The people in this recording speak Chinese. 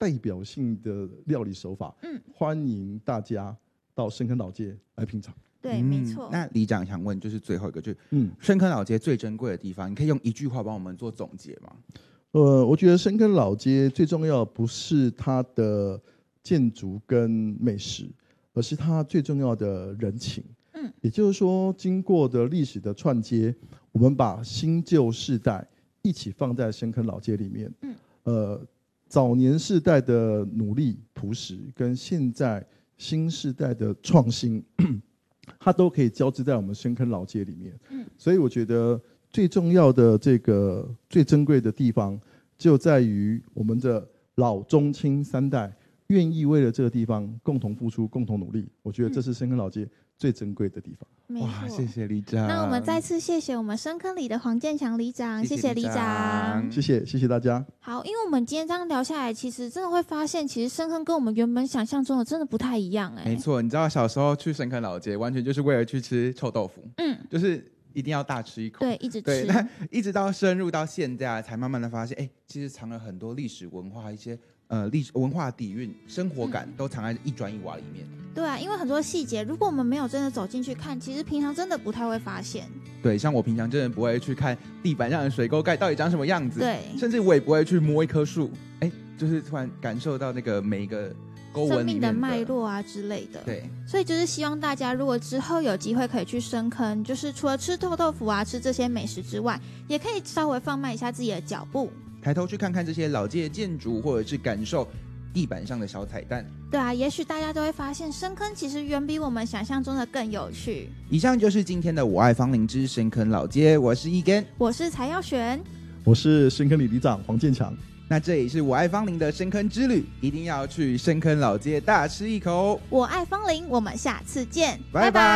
代表性的料理手法，欢迎大家到深坑老街来品尝。 对，没错。 那里长想问，就是最后一个，就是深坑老街最珍贵的地方，你可以用一句话帮我们做总结吗？ 我觉得深坑老街最重要不是它的建筑跟美食，而是它最重要的人情。也就是说，经过的历史的串接，我们把新旧世代一起放在深坑老街里面。早年世代的努力朴实，跟现在新世代的创新，它都可以交织在我们深坑老街里面。所以我觉得最重要的这个最珍贵的地方，就在于我们的老中青三代愿意为了这个地方共同付出、共同努力。我觉得这是深坑老街最珍贵的地方。 哇，谢谢里长。 那我们再次谢谢我们深坑里的黄建强里长，谢谢里长， 谢谢大家。 好，因为我们今天这样聊下来，其实真的会发现，其实深坑跟我们原本想象中的真的不太一样。 没错，你知道小时候去深坑老街，完全就是为了去吃臭豆腐，就是一定要大吃一口， 对，一直吃。 对，那一直到深入到现在，才慢慢的发现，其实藏了很多历史文化，一些历史文化底蕴、生活感都藏在一砖一瓦里面。 对啊，因为很多细节，如果我们没有真的走进去看，其实平常真的不太会发现。 对，像我平常真的不会去看地板上的水沟盖到底长什么样子， 对， 甚至我也不会去摸一棵树，就是突然感受到那个每一个沟纹里面生命的脉络啊之类的。 对， 所以就是希望大家如果之后有机会可以去深坑，就是除了吃臭豆腐啊、吃这些美食之外，也可以稍微放慢一下自己的脚步， 抬头去看看这些老街建筑，或者是感受地板上的小彩蛋。 对啊，也许大家都会发现深坑其实远比我们想象中的更有趣。 以上就是今天的我爱芳邻之深坑老街，我是一根， 我是柴耀璇， 我是深坑里长黄建强。 那这里是我爱芳邻的深坑之旅，一定要去深坑老街大吃一口。 我爱芳邻，我们下次见， 拜拜。